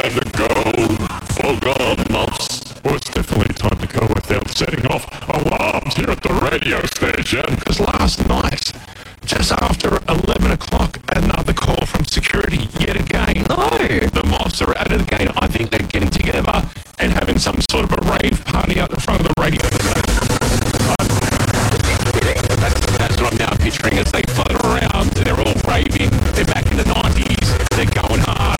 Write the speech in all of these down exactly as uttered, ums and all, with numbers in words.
time to go. Fog on, mops. Well, it's definitely time to go without setting off alarms here at the radio station. Because last night, just after eleven o'clock, another call from security yet again. No. The mobs are at it again. I think they're getting together and having some sort of a rave party out the front of the radio station. That's, that's what I'm now picturing as they float around. They're all raving. They're back in the nineties. They're going hard.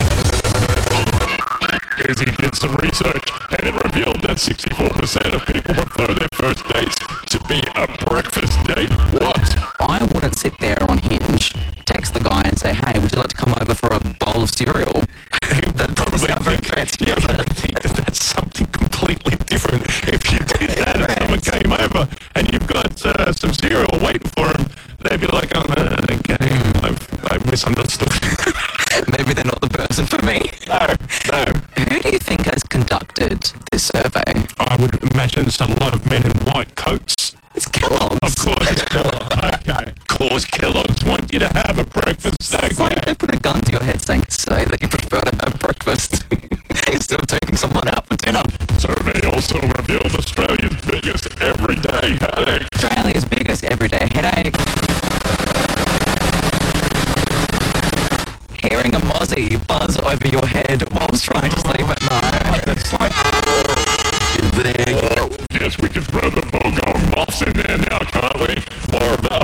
Izzy did some research and it revealed that sixty-four percent of people prefer their first dates to be a breakfast date. What? I wouldn't sit there on Hinge, text the guy and say, hey, would you like to come over for a bowl of cereal? That probably not very fancy. Yeah, but I think that's something completely different. If you did that and someone came over and you've got uh, some cereal waiting for him, they'd be like, oh, okay, I've, I've misunderstood. Maybe they're not the person for me. No, no. Who do you think has conducted this survey? I would imagine it's a lot of men in white coats. It's Kellogg's. Of course it's Kellogg's. Okay. Of course Kellogg's want you to have a breakfast. It's like they put a gun to your head saying, say that you prefer to have breakfast instead of taking someone out for dinner. Survey also revealed Australia's biggest everyday headache. Australia's biggest everyday headache. Hearing a mozzie buzz over your head whilst trying to sleep at night. It's like, there. Yes, we can throw